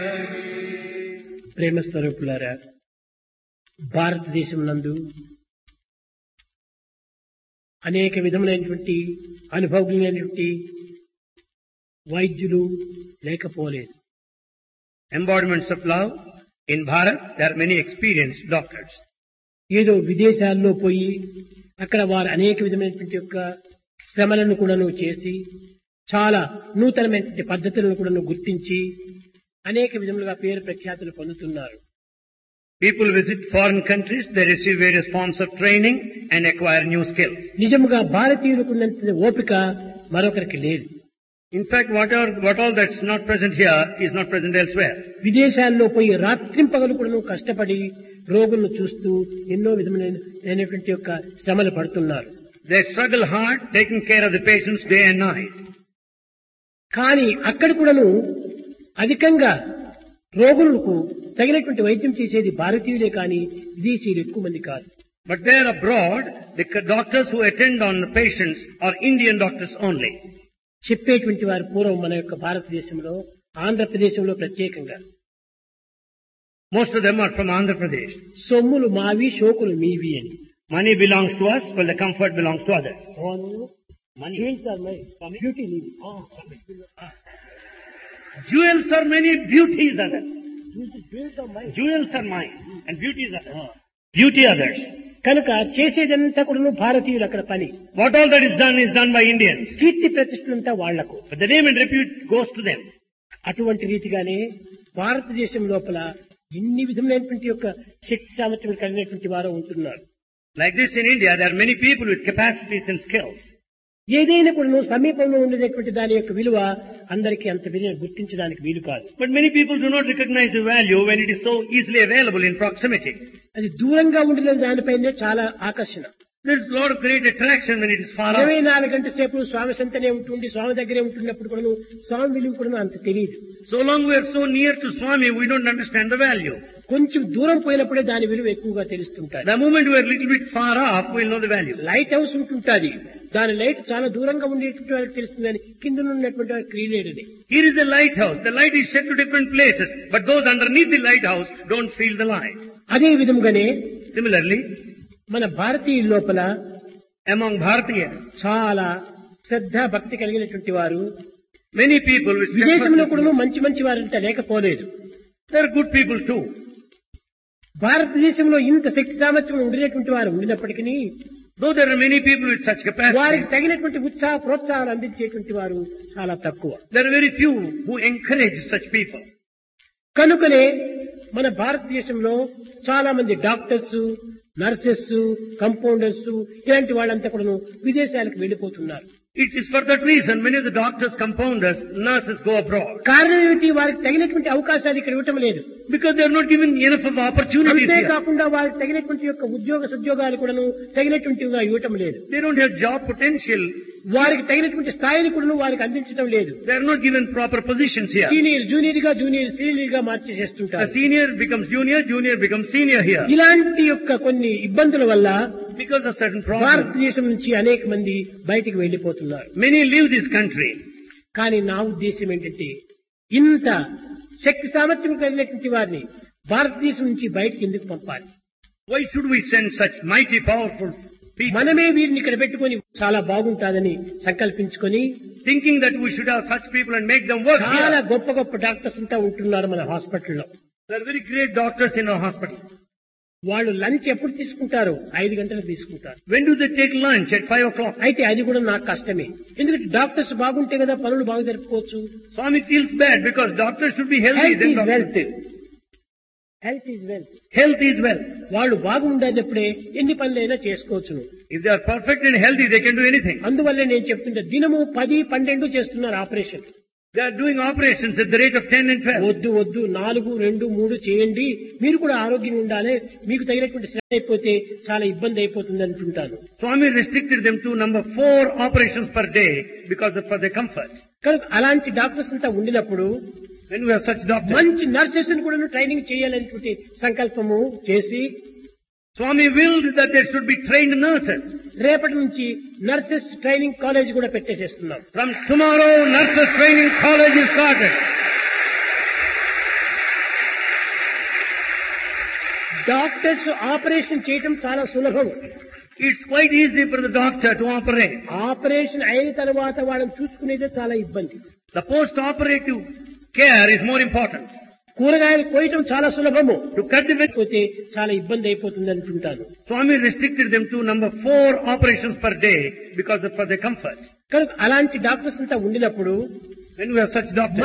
ప్రేమ స్వరూపులారా, భారతదేశం నందు అనేక విధములైనటువంటి అనుభవజ్ఞులైనటువంటి వైద్యులు లేకపోలేదు. Embodiments of love. In Bharat, there are many experienced doctors. ఏదో విదేశాల్లో పోయి అక్కడ వారు అనేక విధమైనటువంటి యొక్క శ్రమలను కూడాను చేసి చాలా నూతనమైనటువంటి పద్ధతులను కూడాను గుర్తించి అనేక విధములుగా పేరు ప్రఖ్యాతులు పొందుతున్నారు. People visit foreign countries, they receive various forms of training and acquire new skills. నిజముగా భారతీయులకు ఉన్నంత ఓపిక మరొకరికి లేదు. In fact, what all that's not present here is not present elsewhere. విదేశాల్లో పోయి రాత్రింపగలు కూడా కష్టపడి రోగులను చూస్తూ ఎన్నో విధమైనటువంటి యొక్క శ్రమలు పడుతున్నారు. They struggle hard, taking care of the patients day and night. కానీ అక్కడ కూడాను అధికంగా రోగులకు తగినటువంటి వైద్యం చేసేది భారతీయులే కానీ విదేశీయులు ఎక్కువ మంది కాదు. But there abroad, the doctors who attend on the patients are Indian doctors only. చెప్పేటువంటి వారు పూర్వం మన యొక్క భారతదేశంలో ఆంధ్రప్రదేశంలో ప్రత్యేకంగా Most of them are from Andhra Pradesh. సొమ్ములు మావి షోకులు మీవి అని. Money belongs to us, while the comfort belongs to others. Money. Jewels are mine, beauty leave. Jewels are many, beauties others. Jewels are mine. Jewels are mine, and beauty is others. Beauty others. కనుక చేసేదంతా కూడా భారతీయులు అక్కడ పని. What all that is done by Indians. కీర్తి ప్రతిష్టలంతా వాళ్లకు. But the name and repute goes to them. అటువంటి రీతిగానే భారతదేశం లోపల ఎన్ని విధములైనటువంటి యొక్క శక్తి సామర్థ్యం కలిగినటువంటి వారు ఉంటున్నారు. Like this in India, there are many people with capacities and skills. ఏదైనా కూడా సమీపంలో ఉండేటువంటి దాని యొక్క విలువ అందరికీ అంత గుర్తించడానికి వీలు కాదు. But many people do not recognize the value when it is so easily available in proximity. అది దూరంగా ఉండిన దానిపైనే చాలా ఆకర్షణ. There is a lot of great attraction when it is far off. 24 గంటల సేపు స్వామి సంతనే ఉంటుండి స్వామి దగ్గరే ఉంటున్నప్పుడు కూడా స్వామి విలువ కూడా అంత తెలియదు. So long we are so near to Swami, we don't understand the value. కొంచెం దూరం పోయినప్పుడే దాని విలువ ఎక్కువగా తెలుస్తుంటారు. The moment we are a little bit far off, we will know the value. Light house ఉంటుంటుంది, దాని లైట్ చాలా దూరంగా ఉండేటువంటి వాళ్ళకి తెలుస్తుందని కింద ఉన్నటువంటి వారికి తెలియలేదని. Here is the lighthouse. The light is shed to different places, but those underneath the lighthouse don't feel the light. అదే విధంగానే Similarly, మన భారతీయుల లోపల among Bharatiyas, చాలా శ్రద్ధ భక్తి కలిగినటువంటి వారు many people with విదేశంలో కూడా మంచి మంచి వారంతా లేకపోలేదు. there are good people too. భారతదేశంలో ఇంత శక్తి సామర్థ్యం ఉండినటువంటి వారు ఉండినప్పటికీ Though there are many people with such వారికి capacity, తగినటువంటి ఉత్సాహ ప్రోత్సాహాలు అందించేటువంటి వారు చాలా తక్కువ. there are very few who encourage such people. కనుకనే మన భారతదేశంలో చాలా మంది డాక్టర్స్, నర్సెస్, కంపౌండర్స్ ఇలాంటి వాళ్ళంతా కూడా విదేశాలకు వెళ్లిపోతున్నారు. It is for that reason many of the doctors, compounders, nurses go abroad. కారణం ఏమిటి? వారికి తగినటువంటి అవకాశాలు ఇక్కడ ఇవ్వటం లేదు. Because they are not given enough of opportunities here. అంతేకాకుండా వారికి తగినటువంటి యొక్క సద్యోగాలు కూడా తగినటువంటివిగా ఇవ్వటం లేదు. They don't have job potential. వారికి తగినటువంటి స్థాయిని కూడా వారికి అందించడం లేదు. They are not given proper positions here. Senior junior గా, జూనియర్ సీనియర్ గా The మార్చేసేస్తుంటారు. senior becomes junior, junior becomes senior here. ఇలాంటి యొక్క కొన్ని ఇబ్బందుల వల్ల Because of certain problems. భారతదేశం నుంచి అనేక మంది బయటికి వెళ్లిపోతున్నారు. Many leave this country. కానీ నా ఉద్దేశం ఏంటంటే ఇంత శక్తి సామర్థ్యం కలిగినటువంటి వారిని భారతదేశం నుంచి బయటికి ఎందుకు పంపాలి? Why should we send such mighty, powerful people? మనమే వీరిని ఇక్కడ పెట్టుకొని చాలా బాగుంటాదని సంకల్పించుకొని Thinking that we should have such people and make them work చాలా here. గొప్ప గొప్ప డాక్టర్స్ అంతా ఉంటున్నారు మన హాస్పిటల్లో. There are very great doctors in our hospital. వాళ్ళు లంచ్ ఎప్పుడు తీసుకుంటారు? 5 గంటలకు తీసుకుంటారు. When do they take lunch? At 5 o'clock. అయితే అది కూడా నాకు కష్టమే. ఎందుకంటే డాక్టర్స్ బాగుంటే కదా పనులు బాగా జరుపుకోవచ్చు. Swami feels bad because doctors should be healthy. Health Then is doctors- wealth. Health is wealth. Health is wealth. వాళ్ళు బాగుండేటప్పుడే ఎన్ని పనులైనా చేసుకోవచ్చును. If they are perfect and healthy, they can do anything. అందువల్లే నేను చెప్తుంటే దినము 10, 12 చేస్తున్నారు operation. They are doing operations at the rate of 10 and 12. వద్దు 4, 2, 3 చేయండి, మీరు కూడా ఆరోగ్యంగా ఉండాలి, మీకు తగినటువంటి శ్రమ అయిపోతే చాలా ఇబ్బంది అయిపోతుంది అంటుంటాను. Swami restricted them to number 4 operations per day because for their comfort. కనుక అలాంటి డాక్టర్స్ అంతా ఉండినప్పుడు When we have such doctors, మంచి నర్సెస్ కూడా ట్రైనింగ్ చేయాలనేటువంటి సంకల్పము చేసి Swami willed that there should be trained nurses. రేపటి నుంచి నర్సెస్ ట్రైనింగ్ కాలేజ్ కూడా పెట్టేసేస్తున్నాం. From tomorrow, nurses training college is started. Doctors operation చేయటం చాలా సులభం. It's quite easy for the doctor to operate. Operation అయిన తర్వాత వాళ్ళని చూసుకునేదే చాలా ఇబ్బంది. The post-operative care is more important. కూరగాయలు కోయటం చాలా సులభము. To cut the veg, పోతే చాలా ఇబ్బంది అయిపోతుంది అంటుంటారు. Swami restricted them to number 4 operations per day because for their comfort. కనుక అలాంటి డాక్టర్స్ అంతా ఉండినప్పుడు When we have such doctors,